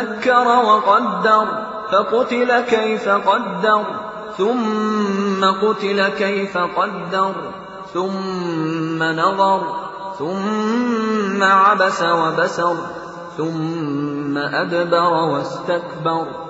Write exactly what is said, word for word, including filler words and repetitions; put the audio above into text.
فَكَّرَ وَقَدَّرَ فَقُتِلَ كَيْفَ قَدَّرَ ثُمَّ قُتِلَ كَيْفَ قَدَّرَ ثُمَّ نَظَرَ ثُمَّ عَبَسَ وَبَسَرَ ثُمَّ أَدْبَرَ وَاسْتَكْبَرَ